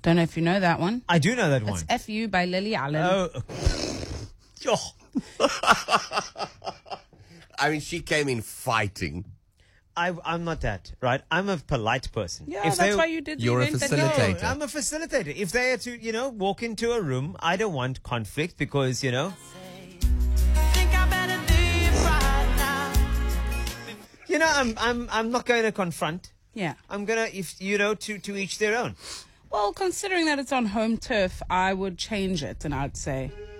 Don't know if you know that one. I do know that one. It's F.U. by Lily Allen. Oh. I mean, she came in fighting. I'm not that, right? I'm a polite person. Yeah, that's why you did the You're a event that you facilitator. did. No, I'm a facilitator. If they are to, walk into a room, I don't want conflict because, I'm not going to confront. Yeah. I'm gonna, to each their own. Well, considering that it's on home turf, I would change it, and I'd say